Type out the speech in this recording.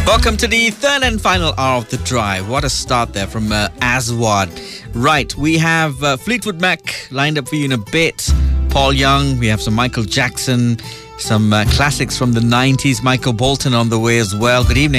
Welcome to the third and final hour of the drive. What a start there from Aswad. Right, we have Fleetwood Mac lined up for you in a bit. Paul Young, we have some Michael Jackson, some classics from the 90s. Michael Bolton on the way as well. Good evening.